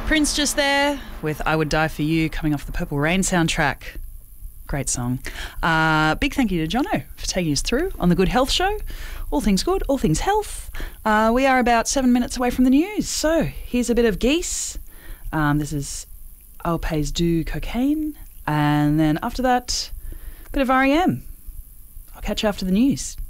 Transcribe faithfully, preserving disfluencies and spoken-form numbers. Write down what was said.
Prince just there with I Would Die For You, coming off the Purple Rain soundtrack. Great song. Uh, big thank you to Jono for taking us through on the Good Health Show. All things good, all things health. Uh, we are about seven minutes away from the news. So here's a bit of Geese. Um, this is Au Pays Du Cocaine. And then after that, a bit of R E M. I'll catch you after the news.